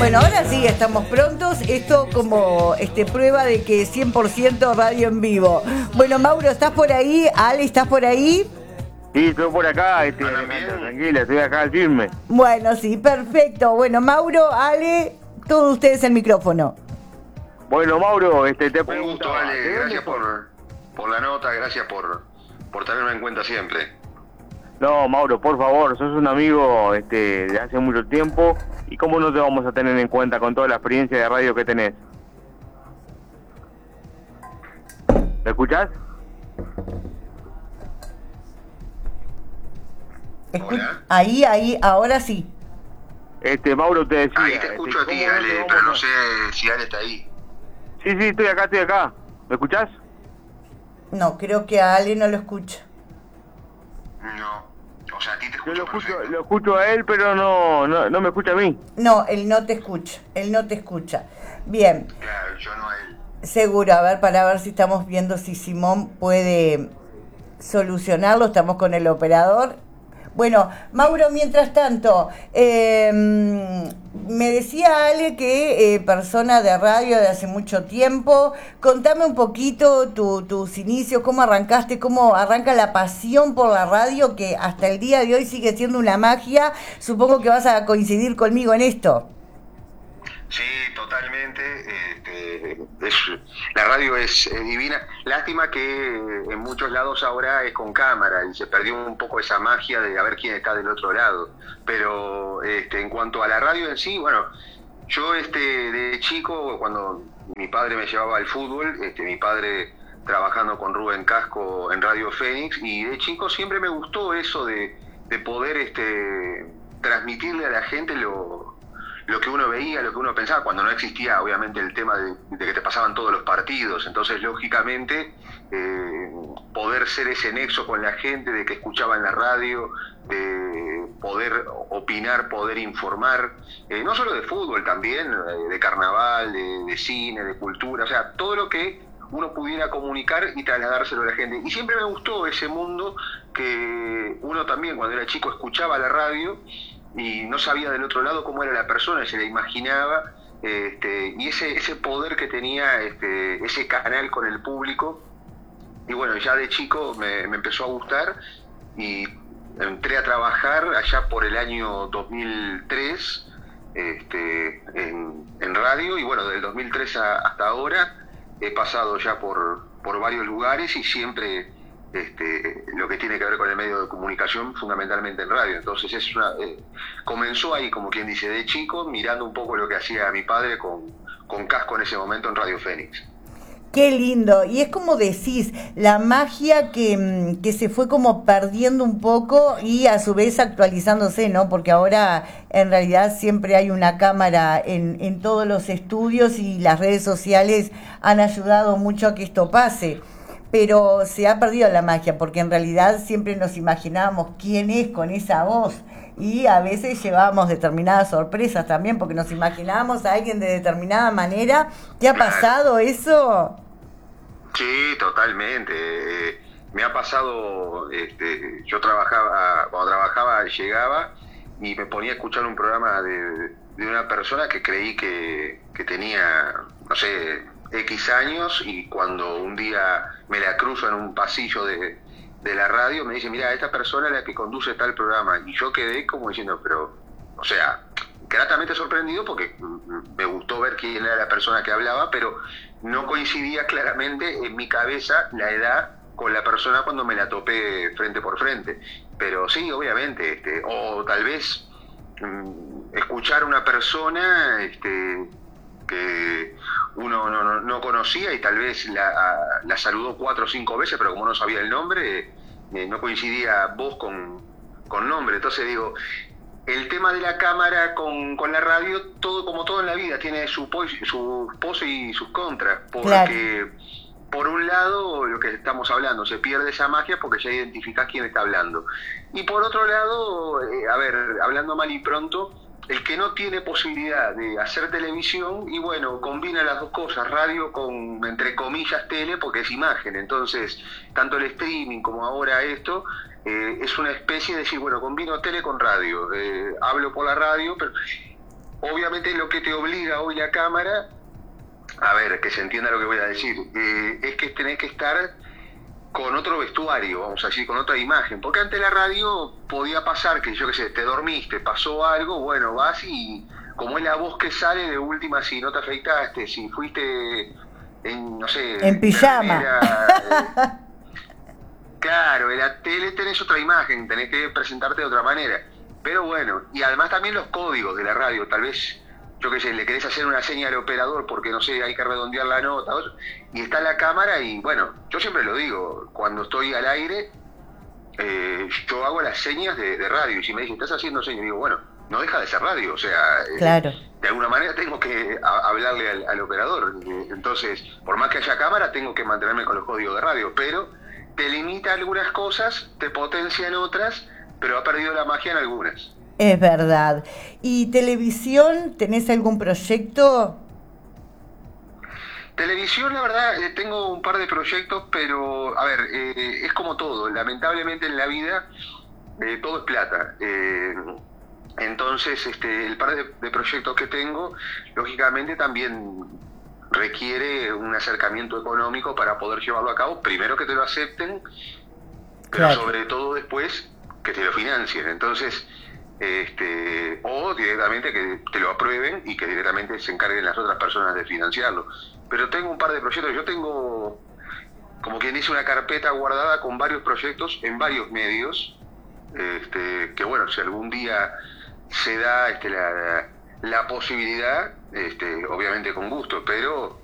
Bueno, ahora sí, estamos prontos. Esto como prueba de que 100% radio en vivo. Bueno, Mauro, ¿estás por ahí? Ale, ¿estás por ahí? Sí, estoy por acá, tranquila, estoy acá al firme. Bueno, sí, perfecto. Bueno, Mauro, Ale, todos ustedes el micrófono. Bueno, Mauro, te pregunto, pregunto, Ale, gracias por la nota, gracias por tenerme en cuenta siempre. No, Mauro, por favor, sos un amigo de hace mucho tiempo, y cómo no te vamos a tener en cuenta con toda la experiencia de radio que tenés. ¿Me escuchás? Hola. Ahí, ahora sí. Mauro, te decía... Ahí te escucho a ti, Ale, pero no sé si Ale está ahí. Sí, estoy acá. ¿Me escuchás? No, creo que a Ale no lo escucha. No, o sea, a ti te escucho. Yo lo escucho a él, pero no me escucha a mí. No, él no te escucha. Bien. Claro, yo no a él. Seguro, a ver, para ver si estamos viendo si Simón puede solucionarlo. Estamos con el operador. Bueno, Mauro, mientras tanto, me decía Ale que persona de radio de hace mucho tiempo. Contame un poquito tus inicios, cómo arrancaste, cómo arranca la pasión por la radio, que hasta el día de hoy sigue siendo una magia. Supongo que vas a coincidir conmigo en esto. Sí, totalmente. La radio es divina. Lástima que en muchos lados ahora es con cámara y se perdió un poco esa magia de a ver quién está del otro lado. Pero en cuanto a la radio en sí, bueno, yo de chico, cuando mi padre me llevaba al fútbol, mi padre trabajando con Rubén Casco en Radio Fénix, y de chico siempre me gustó eso de poder transmitirle a la gente lo que uno veía, lo que uno pensaba, cuando no existía obviamente el tema de que te pasaban todos los partidos. Entonces lógicamente poder ser ese nexo con la gente, de que escuchaba en la radio, de poder opinar, poder informar, no solo de fútbol, también de carnaval, de cine, de cultura, o sea, todo lo que uno pudiera comunicar y trasladárselo a la gente. Y siempre me gustó ese mundo que uno también cuando era chico escuchaba la radio y no sabía del otro lado cómo era la persona, se la imaginaba, y ese poder que tenía ese canal con el público. Y bueno, ya de chico me empezó a gustar y entré a trabajar allá por el año 2003 en radio, y bueno, del 2003 hasta ahora he pasado ya por varios lugares y siempre lo que tiene que ver con el medio de comunicación, fundamentalmente en radio. Entonces comenzó ahí, como quien dice, de chico, mirando un poco lo que hacía mi padre con Casco en ese momento en Radio Fénix. Qué lindo, y es como decís, la magia que se fue como perdiendo un poco y a su vez actualizándose, ¿no? Porque ahora en realidad siempre hay una cámara en todos los estudios y las redes sociales han ayudado mucho a que esto pase. Pero se ha perdido la magia, porque en realidad siempre nos imaginábamos quién es con esa voz, y a veces llevábamos determinadas sorpresas también, porque nos imaginábamos a alguien de determinada manera. ¿Te ha pasado eso? Sí, totalmente. Me ha pasado, yo cuando trabajaba llegaba y me ponía a escuchar un programa de una persona que creí que tenía, no sé, X años, y cuando un día me la cruzo en un pasillo de la radio, me dice, mira, esta persona es la que conduce tal programa, y yo quedé como diciendo, pero, o sea, gratamente sorprendido, porque me gustó ver quién era la persona que hablaba, pero no coincidía claramente en mi cabeza la edad con la persona cuando me la topé frente por frente. Pero sí, obviamente, o tal vez escuchar a una persona que uno no conocía y tal vez la saludó 4 o 5 veces, pero como no sabía el nombre, no coincidía voz con nombre. Entonces digo, el tema de la cámara con la radio, todo como todo en la vida, tiene sus pos y sus contras, porque claro, por un lado, lo que estamos hablando, se pierde esa magia porque ya identificás quién está hablando. Y por otro lado, hablando mal y pronto, el que no tiene posibilidad de hacer televisión, y bueno, combina las dos cosas, radio con, entre comillas, tele, porque es imagen. Entonces, tanto el streaming como ahora esto, es una especie de decir, bueno, combino tele con radio, hablo por la radio, pero obviamente lo que te obliga hoy la cámara, a ver, que se entienda lo que voy a decir, es que tenés que estar con otro vestuario, vamos a decir, con otra imagen, porque antes la radio podía pasar que, yo qué sé, te dormiste, pasó algo, bueno, vas y como es la voz que sale de última, si no te afeitaste, si fuiste en, no sé, En pijama. Claro, en la tele tenés otra imagen, tenés que presentarte de otra manera. Pero bueno, y además también los códigos de la radio, tal vez, yo qué sé, le querés hacer una seña al operador porque, no sé, hay que redondear la nota, y está la cámara y, bueno, yo siempre lo digo, cuando estoy al aire, yo hago las señas de radio, y si me dicen, ¿estás haciendo señas? Digo, bueno, no deja de ser radio, o sea, Claro. de alguna manera tengo que hablarle al operador, entonces, por más que haya cámara, tengo que mantenerme con los códigos de radio, pero te limita algunas cosas, te potencia en otras, pero ha perdido la magia en algunas. Es verdad. ¿Y televisión? ¿Tenés algún proyecto? Televisión, la verdad, tengo un par de proyectos, pero, a ver, es como todo. Lamentablemente en la vida todo es plata. Entonces, el par de proyectos que tengo, lógicamente también requiere un acercamiento económico para poder llevarlo a cabo. Primero que te lo acepten, pero Claro. sobre todo después que te lo financien. Entonces, o directamente que te lo aprueben y que directamente se encarguen las otras personas de financiarlo. Pero tengo un par de proyectos, yo tengo, como quien dice, una carpeta guardada con varios proyectos en varios medios, que bueno, si algún día se da la posibilidad, obviamente con gusto, pero